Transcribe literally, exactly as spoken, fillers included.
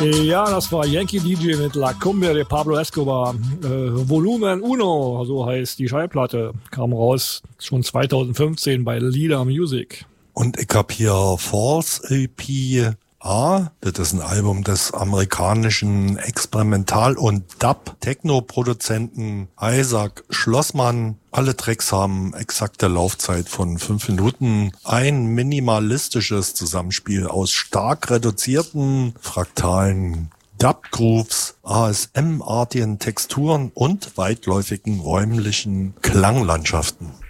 Ja, das war Yankee D J mit La Cumbia de Pablo Escobar. Äh, Volumen Uno, so heißt die Schallplatte, kam raus schon zweitausendfünfzehn bei Lida Music. Und ich hab hier False L P A, das ist ein Album des amerikanischen Experimental- und Dub-Techno-Produzenten Isaac Schlossmann. Alle Tracks haben exakte Laufzeit von fünf Minuten. Ein minimalistisches Zusammenspiel aus stark reduzierten, fraktalen Dub-Grooves, A S M-artigen Texturen und weitläufigen räumlichen Klanglandschaften.